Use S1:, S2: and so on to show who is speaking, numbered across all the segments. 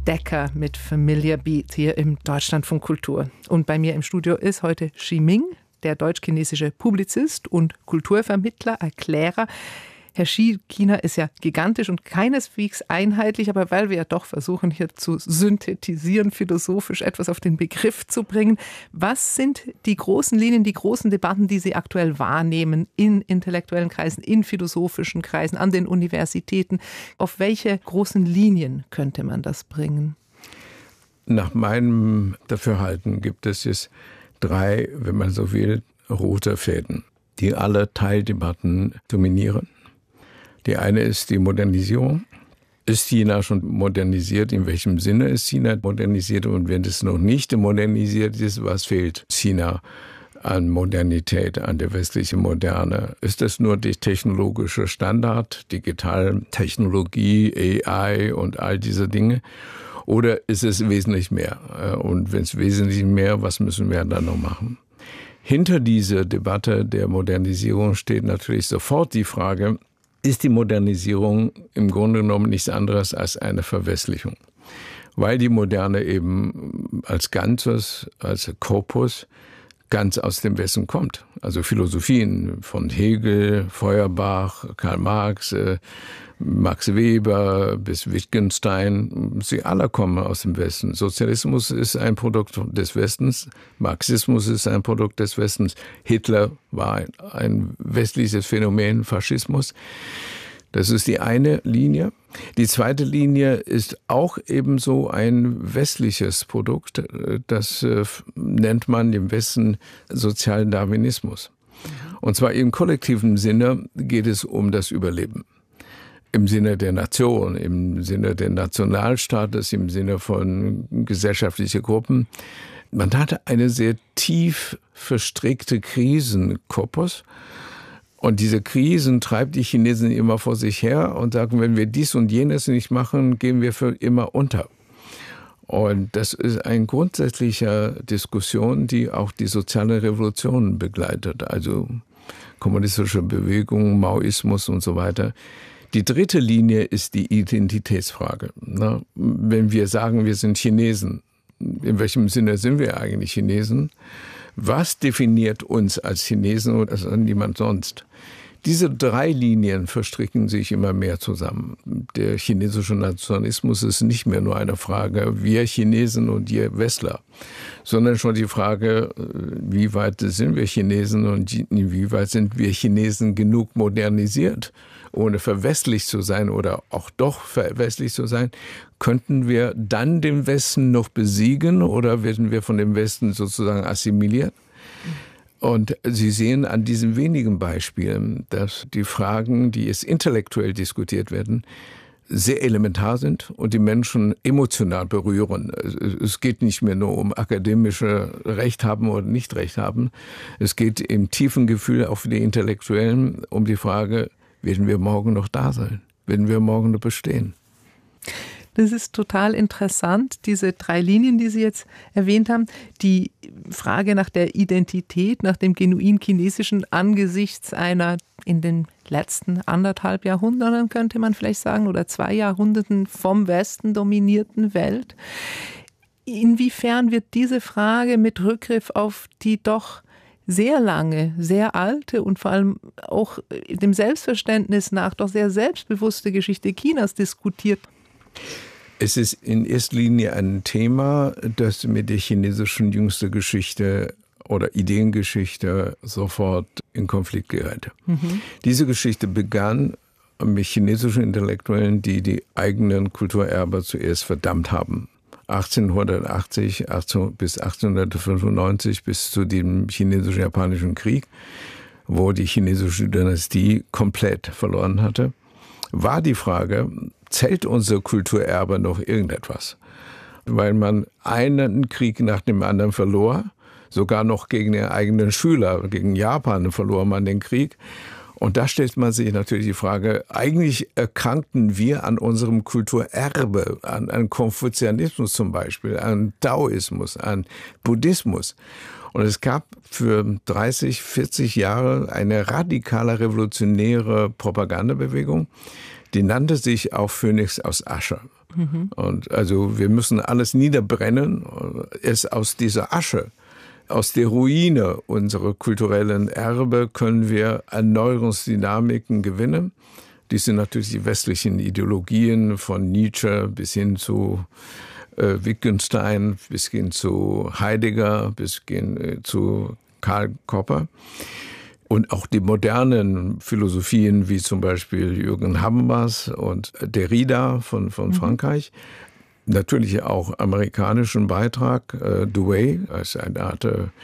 S1: Decker mit Familiar Beat hier im Deutschlandfunk Kultur. Und bei mir im Studio ist heute Xi Ming, der deutsch-chinesische Publizist und Kulturvermittler, Erklärer. Herr Xi, China ist ja gigantisch und keineswegs einheitlich, aber weil wir ja doch versuchen, hier zu synthetisieren, philosophisch etwas auf den Begriff zu bringen. Was sind die großen Linien, die großen Debatten, die Sie aktuell wahrnehmen in intellektuellen Kreisen, in philosophischen Kreisen, an den Universitäten? Auf welche großen Linien könnte man das bringen?
S2: Nach meinem Dafürhalten gibt es jetzt 3, wenn man so will, rote Fäden, die alle Teildebatten dominieren. Die eine ist die Modernisierung. Ist China schon modernisiert? In welchem Sinne ist China modernisiert? Und wenn es noch nicht modernisiert ist, was fehlt China an Modernität, an der westlichen Moderne? Ist es nur die technologische Standard, Digitaltechnologie, AI und all diese Dinge? Oder ist es wesentlich mehr? Und wenn es wesentlich mehr, was müssen wir dann noch machen? Hinter dieser Debatte der Modernisierung steht natürlich sofort die Frage, ist die Modernisierung im Grunde genommen nichts anderes als eine Verwestlichung. Weil die Moderne eben als Ganzes, als Korpus ganz aus dem Westen kommt. Also Philosophien von Hegel, Feuerbach, Karl Marx, Max Weber bis Wittgenstein, sie alle kommen aus dem Westen. Sozialismus ist ein Produkt des Westens, Marxismus ist ein Produkt des Westens, Hitler war ein westliches Phänomen, Faschismus. Das ist die eine Linie. Die zweite Linie ist auch ebenso ein westliches Produkt. Das nennt man im Westen sozialen Darwinismus. Und zwar im kollektiven Sinne geht es um das Überleben. Im Sinne der Nation, im Sinne des Nationalstaates, im Sinne von gesellschaftlichen Gruppen. Man hatte eine sehr tief verstrickte Krisenkorpus. Und diese Krisen treibt die Chinesen immer vor sich her und sagen, wenn wir dies und jenes nicht machen, gehen wir für immer unter. Und das ist eine grundsätzliche Diskussion, die auch die soziale Revolution begleitet. Also kommunistische Bewegung, Maoismus und so weiter. Die dritte Linie ist die Identitätsfrage. Wenn wir sagen, wir sind Chinesen, in welchem Sinne sind wir eigentlich Chinesen? Was definiert uns als Chinesen oder als niemand sonst? Diese 3 Linien verstricken sich immer mehr zusammen. Der chinesische Nationalismus ist nicht mehr nur eine Frage, wir Chinesen und ihr Westler, sondern schon die Frage, wie weit sind wir Chinesen und inwieweit sind wir Chinesen genug modernisiert, ohne verwestlicht zu sein oder auch doch verwestlicht zu sein. Könnten wir dann den Westen noch besiegen oder werden wir von dem Westen sozusagen assimiliert? Und Sie sehen an diesen wenigen Beispielen, dass die Fragen, die jetzt intellektuell diskutiert werden, sehr elementar sind und die Menschen emotional berühren. Es geht nicht mehr nur um akademische Recht haben oder nicht Recht haben. Es geht im tiefen Gefühl auch für die Intellektuellen um die Frage, werden wir morgen noch da sein? Werden wir morgen noch bestehen?
S1: Das ist total interessant, diese 3 Linien, die Sie jetzt erwähnt haben. Die Frage nach der Identität, nach dem genuin Chinesischen angesichts einer in den letzten 1,5 Jahrhunderten, könnte man vielleicht sagen, oder 2 Jahrhunderten vom Westen dominierten Welt. Inwiefern wird diese Frage mit Rückgriff auf die doch sehr lange, sehr alte und vor allem auch dem Selbstverständnis nach doch sehr selbstbewusste Geschichte Chinas diskutiert?
S2: Es ist in erster Linie ein Thema, das mit der chinesischen jüngsten Geschichte oder Ideengeschichte sofort in Konflikt gerät. Diese Geschichte begann mit chinesischen Intellektuellen, die die eigenen Kulturerbe zuerst verdammt haben. 1880 bis 1895 bis zu dem chinesisch-japanischen Krieg, wo die chinesische Dynastie komplett verloren hatte, war die Frage, zählt unser Kulturerbe noch irgendetwas? Weil man einen Krieg nach dem anderen verlor, sogar noch gegen den eigenen Schüler, gegen Japan verlor man den Krieg. Und da stellt man sich natürlich die Frage, eigentlich erkrankten wir an unserem Kulturerbe, an Konfuzianismus zum Beispiel, an Taoismus, an Buddhismus. Und es gab für 30, 40 Jahre eine radikale revolutionäre Propagandabewegung, die nannte sich auch Phönix aus Asche. Und also wir müssen alles niederbrennen, es aus dieser Asche, aus der Ruine unserer kulturellen Erbe können wir Erneuerungsdynamiken gewinnen. Die sind natürlich die westlichen Ideologien von Nietzsche bis hin zu Wittgenstein, bis hin zu Heidegger, bis hin zu Karl Popper. Und auch die modernen Philosophien, wie zum Beispiel Jürgen Habermas und Derrida von Frankreich. Natürlich auch amerikanischen Beitrag, Dewey, als eine Art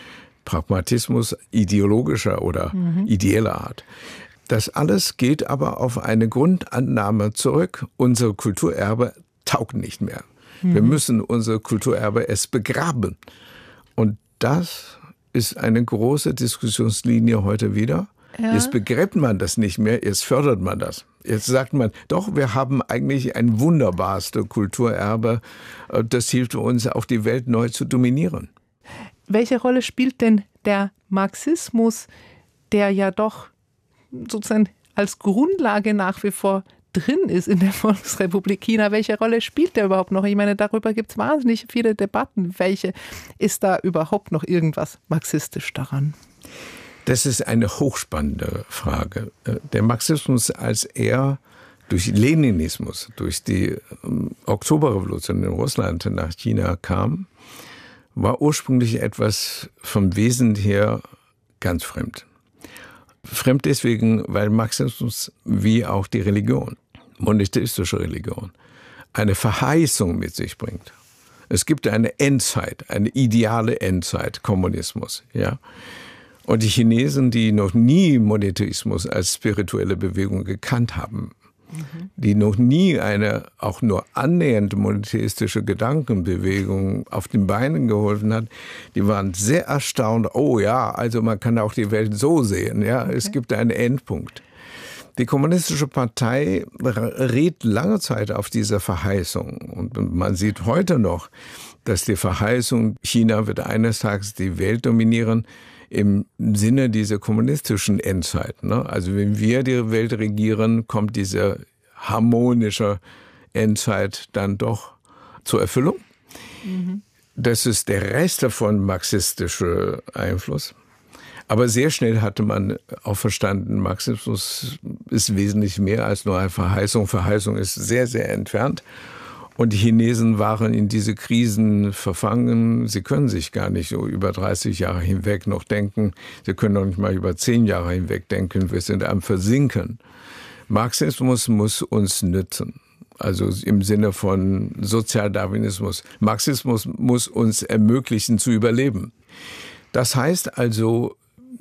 S2: Pragmatismus ideologischer oder ideeller Art. Das alles geht aber auf eine Grundannahme zurück. Unser Kulturerbe taugt nicht mehr. Wir müssen unser Kulturerbe erst begraben. Und das ist eine große Diskussionslinie heute wieder. Ja. Jetzt begräbt man das nicht mehr, jetzt fördert man das. Jetzt sagt man, doch, wir haben eigentlich ein wunderbarstes Kulturerbe. Das hilft uns, auch die Welt neu zu dominieren.
S1: Welche Rolle spielt denn der Marxismus, der ja doch sozusagen als Grundlage nach wie vor drin ist in der Volksrepublik China? Welche Rolle spielt der überhaupt noch? Ich meine, darüber gibt es wahnsinnig viele Debatten. Welche ist da überhaupt noch irgendwas marxistisch daran?
S2: Das ist eine hochspannende Frage. Der Marxismus, als er durch Leninismus, durch die Oktoberrevolution in Russland nach China kam, war ursprünglich etwas vom Wesen her ganz fremd. Fremd deswegen, weil Marxismus wie auch die Religion, monotheistische Religion, eine Verheißung mit sich bringt. Es gibt eine Endzeit, eine ideale Endzeit, Kommunismus, ja. Und die Chinesen, die noch nie Monotheismus als spirituelle Bewegung gekannt haben, die noch nie eine auch nur annähernd monotheistische Gedankenbewegung auf den Beinen geholfen hat, die waren sehr erstaunt. Oh ja, also man kann auch die Welt so sehen. Ja, es gibt einen Endpunkt. Die Kommunistische Partei riet lange Zeit auf diese Verheißung. Und man sieht heute noch, dass die Verheißung, China wird eines Tages die Welt dominieren, im Sinne dieser kommunistischen Endzeit. Also wenn wir die Welt regieren, kommt diese harmonische Endzeit dann doch zur Erfüllung. Das ist der Rest davon marxistischer Einfluss. Aber sehr schnell hatte man auch verstanden, Marxismus ist wesentlich mehr als nur eine Verheißung. Verheißung ist sehr, sehr entfernt. Und die Chinesen waren in diese Krisen verfangen. Sie können sich gar nicht so über 30 Jahre hinweg noch denken. Sie können noch nicht mal über 10 Jahre hinweg denken. Wir sind am Versinken. Marxismus muss uns nützen. Also im Sinne von Sozialdarwinismus. Marxismus muss uns ermöglichen zu überleben. Das heißt also,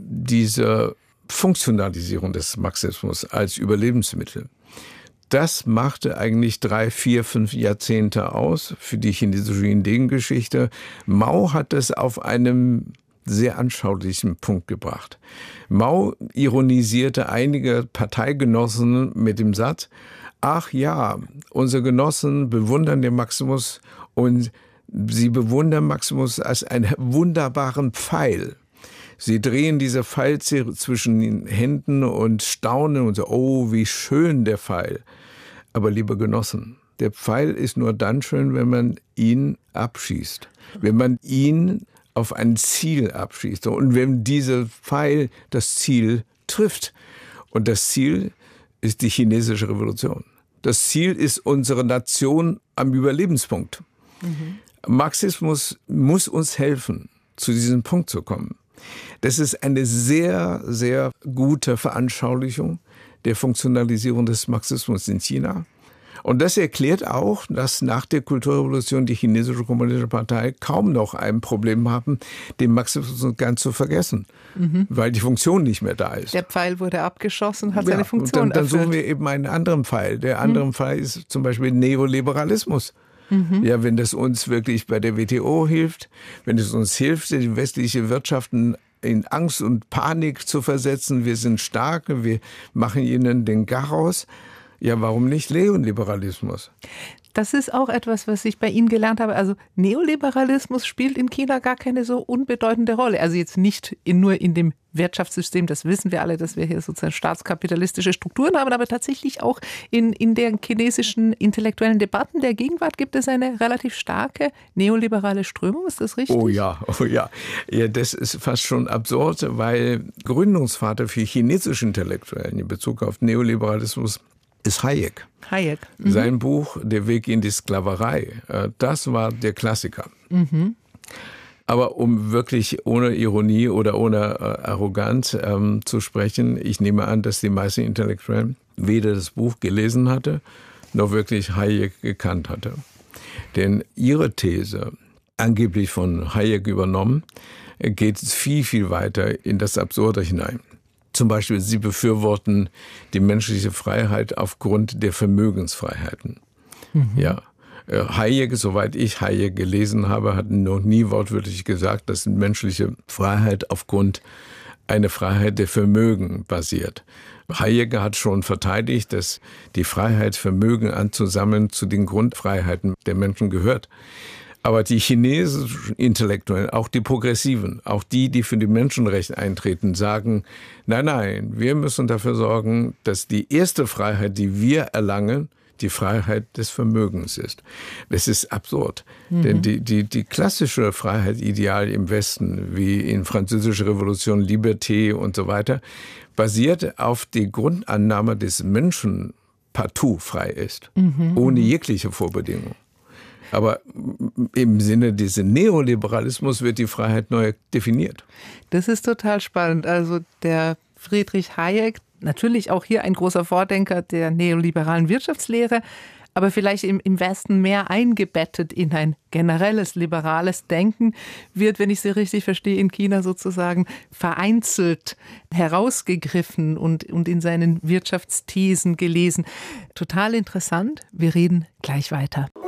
S2: diese Funktionalisierung des Marxismus als Überlebensmittel, das machte eigentlich 3, 4, 5 Jahrzehnte aus für die chinesische Ideengeschichte. Mao hat es auf einem sehr anschaulichen Punkt gebracht. Mao ironisierte einige Parteigenossen mit dem Satz, ach ja, unsere Genossen bewundern den Marxismus und sie bewundern Marxismus als einen wunderbaren Pfeil. Sie drehen diese Pfeil zwischen den Händen und staunen und so, oh, wie schön der Pfeil. Aber liebe Genossen, der Pfeil ist nur dann schön, wenn man ihn abschießt. Wenn man ihn auf ein Ziel abschießt. Und wenn dieser Pfeil das Ziel trifft. Und das Ziel ist die chinesische Revolution. Das Ziel ist unsere Nation am Überlebenspunkt. Marxismus muss uns helfen, zu diesem Punkt zu kommen. Das ist eine sehr, sehr gute Veranschaulichung der Funktionalisierung des Marxismus in China. Und das erklärt auch, dass nach der Kulturrevolution die chinesische Kommunistische Partei kaum noch ein Problem haben, den Marxismus ganz zu vergessen, weil die Funktion nicht mehr da ist.
S1: Der Pfeil wurde abgeschossen und hat seine Funktion
S2: erfüllt. Dann suchen wir eben einen anderen Pfeil. Der andere Pfeil ist zum Beispiel Neoliberalismus. Ja, wenn das uns wirklich bei der WTO hilft, wenn es uns hilft, die westliche Wirtschaften in Angst und Panik zu versetzen, wir sind stark, wir machen ihnen den Garaus. Ja, warum nicht Neoliberalismus?
S1: Das ist auch etwas, was ich bei Ihnen gelernt habe. Also Neoliberalismus spielt in China gar keine so unbedeutende Rolle. Also jetzt nicht nur in dem Wirtschaftssystem, das wissen wir alle, dass wir hier sozusagen staatskapitalistische Strukturen haben, aber tatsächlich auch in den chinesischen intellektuellen Debatten der Gegenwart gibt es eine relativ starke neoliberale Strömung. Ist das richtig?
S2: Oh ja. Ja, das ist fast schon absurd, weil Gründungsvater für chinesische Intellektuellen in Bezug auf Neoliberalismus ist Hayek. Sein Buch Der Weg in die Sklaverei, das war der Klassiker. Aber um wirklich ohne Ironie oder ohne Arroganz zu sprechen, ich nehme an, dass die meisten Intellektuellen weder das Buch gelesen hatte, noch wirklich Hayek gekannt hatte. Denn ihre These, angeblich von Hayek übernommen, geht viel, viel weiter in das Absurde hinein. Zum Beispiel, sie befürworten die menschliche Freiheit aufgrund der Vermögensfreiheiten. Ja. Hayek, soweit ich Hayek gelesen habe, hat noch nie wortwörtlich gesagt, dass menschliche Freiheit aufgrund einer Freiheit der Vermögen basiert. Hayek hat schon verteidigt, dass die Freiheit, Vermögen anzusammeln zu den Grundfreiheiten der Menschen gehört. Aber die chinesischen Intellektuellen, auch die Progressiven, auch die für die Menschenrechte eintreten, sagen, nein, wir müssen dafür sorgen, dass die erste Freiheit, die wir erlangen, die Freiheit des Vermögens ist. Das ist absurd. Denn die klassische Freiheitsideal im Westen, wie in Französischer Revolution, Liberté und so weiter, basiert auf der Grundannahme des Menschen partout frei ist, ohne jegliche Vorbedingung. Aber im Sinne dieses Neoliberalismus wird die Freiheit neu definiert.
S1: Das ist total spannend. Also der Friedrich Hayek, natürlich auch hier ein großer Vordenker der neoliberalen Wirtschaftslehre, aber vielleicht im Westen mehr eingebettet in ein generelles liberales Denken, wird, wenn ich Sie richtig verstehe, in China sozusagen vereinzelt herausgegriffen und in seinen Wirtschaftsthesen gelesen. Total interessant. Wir reden gleich weiter.